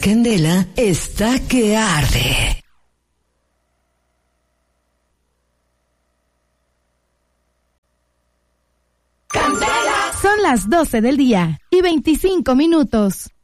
Candela está que arde. Candela. Son las 12 del día y 25 minutos.